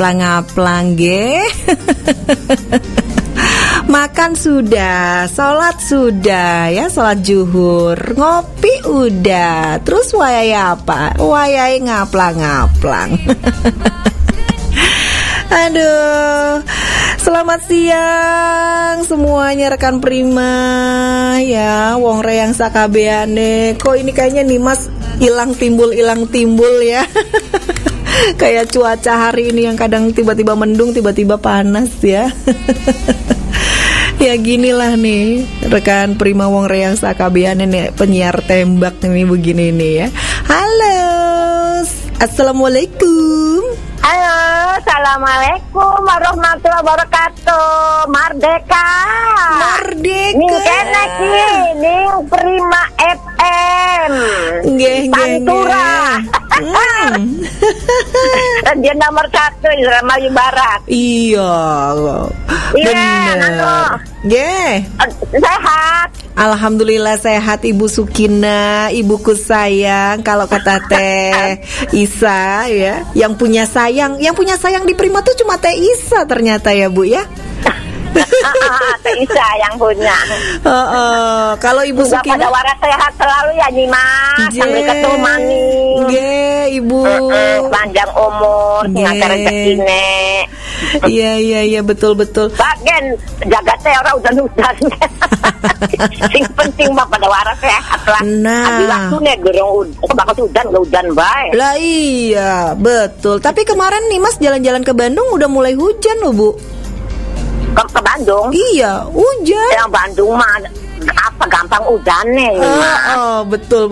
ngaplang-ngaplang ge. Makan sudah, sholat sudah ya, sholat zuhur, ngopi udah. Terus wayai apa? Wayai ngaplang-ngaplang. Aduh, selamat siang semuanya rekan Prima ya, wong reyang sakabeane. Kok ini kayaknya nih Mas hilang timbul ya. Kayak cuaca hari ini yang kadang tiba-tiba mendung, tiba-tiba panas ya. Ya ginilah nih rekan Prima wong reyang sakabeane nih, penyiar tembak nih begini nih ya. Halo, assalamualaikum. Halo, assalamualaikum warahmatullahi wabarakatuh. Merdeka. Merdeka. Ning kene ki, ning Prima FM. Nggih. Dia nomor 1 di Indramayu Barat. Iya. Bener. Nggih. Sehat. Alhamdulillah sehat Ibu Sukina, ibuku sayang. Kalau kata Teh Isa ya, yang punya sayang di Prima tuh cuma Teh Isa ternyata ya Bu ya. Teh Isa yang punya. Kalau Ibu Sukina pada waras sehat selalu ya Nyimas. Sampai ketemu maning. Nggih, Ibu. Panjang umur, ngakar rezekine. Iya betul. Bagian jaga teh orang udan-udan. Sing penting mah pada waras sehat lah. Nah, abi waktune gerong bakal udan bae. Lah iya, betul. Tapi kemarin nih Mas jalan-jalan ke Bandung udah mulai hujan loh, Bu. Ke Bandung? Iya, hujan. Yang Bandung mah apa gampang udane betul.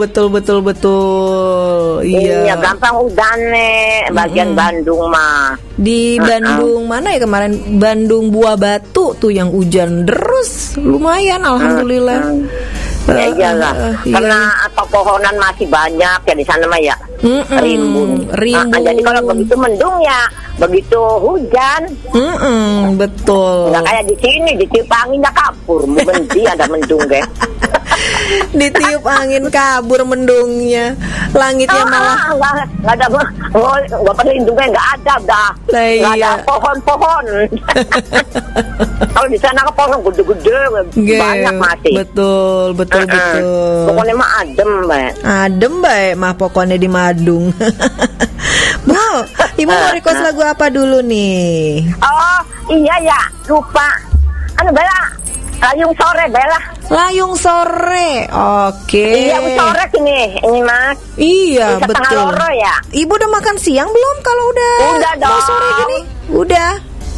Iya, gampang udane bagian Bandung mah. Di Bandung mana ya kemarin? Bandung Buah Batu tuh yang hujan terus, lumayan alhamdulillah. Ya iyalah, karena pepohonan masih banyak ya di sana mah ya. Rimbun. Jadi kalau begitu mendung ya begitu hujan. Betul. Nggak kayak di sini, ditiup angin nggak kabur, mendung ada mendung deh. Ditiup angin kabur mendungnya, langitnya malah nggak ada, nggak perlindungan nggak ada dah, nggak ada pohon-pohon. Kalau di sana ke pohon gede-gede banyak masih. Betul. Pokoknya mah adem baik mah pokoknya di Madung. Bu, Ibu mau request lagu apa dulu nih? Oh iya ya, lupa. Bella, Layung Sore Bella. Layung Sore, oke. Iya sore ini Mas. Iya betul. Loro ya. Ibu udah makan siang belum? Kalau udah dong. Sore gini, udah.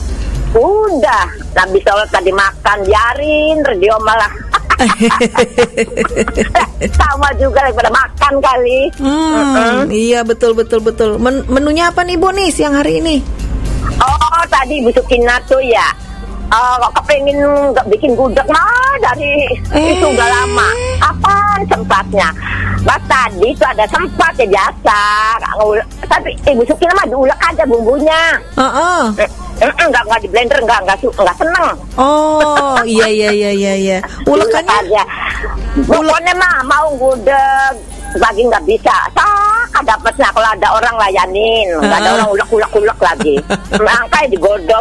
Habis sholat tadi makan, biarin radio malah. Sama juga daripada makan kali. Iya betul. Menunya apa nih Bu nih siang hari ini? Oh tadi Bu Sukina tuh ya. Kepengin bikin gudeg mah dari itu udah lama. Apaan sempatnya? Pas tadi itu ada sempat ya biasa. Tapi Ibu Sukina mah diulek aja bumbunya. Enggak di blender, enggak seneng. Oh iya. Ulekannya aja. Pokoknya mah mau gudeg lagi nggak bisa. Dapatnya kalau ada orang layanin, nggak ada orang ulek lagi. Angkai digodok.